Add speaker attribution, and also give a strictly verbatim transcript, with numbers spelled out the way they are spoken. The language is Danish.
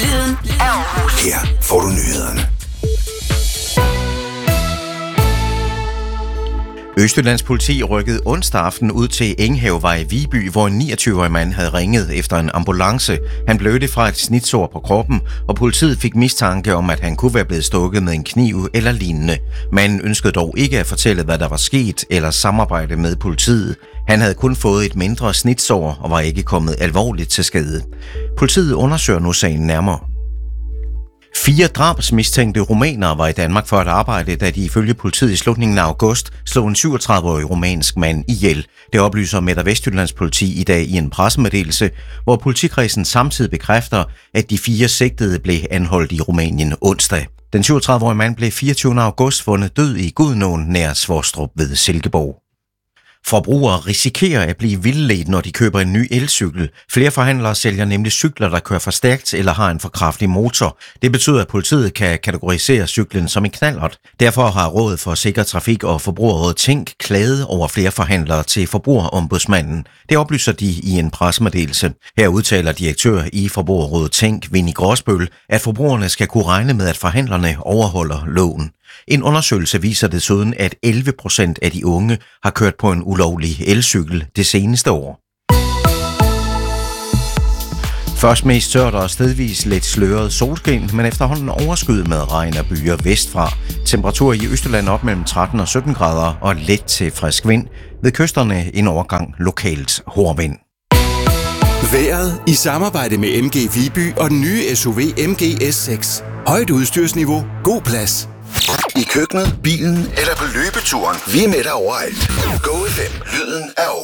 Speaker 1: Lyden af Aarhus.
Speaker 2: Her får du nyhederne.
Speaker 3: Østjyllands politi rykkede onsdag aften ud til Enghavevej i Viby, hvor en niogtyve-årig mand havde ringet efter en ambulance. Han blødte fra et snitsår på kroppen, og politiet fik mistanke om, at han kunne være blevet stukket med en kniv eller lignende. Manden ønskede dog ikke at fortælle, hvad der var sket, eller samarbejde med politiet. Han havde kun fået et mindre snitsår og var ikke kommet alvorligt til skade. Politiet undersøger nu sagen nærmere. Fire drabsmistænkte rumænere var i Danmark for at arbejde, da de ifølge politiet i slutningen af august slog en syvogtredive-årig rumænsk mand ihjel. Det oplyser Midt- og Vestjyllands politi i dag i en pressemeddelelse, hvor politikredsen samtidig bekræfter, at de fire sigtede blev anholdt i Rumænien onsdag. Den syvogtredive-årige mand blev fireogtyvende august fundet død i Gudnåen nær Svostrup ved Silkeborg. Forbrugere risikerer at blive vildledt, når de køber en ny elcykel. Flere forhandlere sælger nemlig cykler, der kører for stærkt eller har en for kraftig motor. Det betyder, at politiet kan kategorisere cyklen som en knallert. Derfor har Rådet for Sikker Trafik og Forbrugerrådet Tænk klaget over flere forhandlere til Forbrugerombudsmanden. Det oplyser de i en pressemeddelelse. Her udtaler direktør i Forbrugerrådet Tænk, Winnie Gråsbøl, at forbrugerne skal kunne regne med, at forhandlerne overholder loven. En undersøgelse viser desuden, at elleve procent af de unge har kørt på en ulovlig elcykel det seneste år. Først mest tørt og stedvis lidt sløret solskin, men efterhånden overskyet med regn og byer vestfra. Temperatur i Østjylland op mellem tretten og sytten grader og let til frisk vind. Ved kysterne en overgang lokalt hårdvind.
Speaker 2: Vejret i samarbejde med M G Viby og den nye S U V M G S seks. Højt udstyrsniveau, god plads. I køkkenet, bilen eller på løbeturen. Vi er med dig overalt. Go F M, lyden af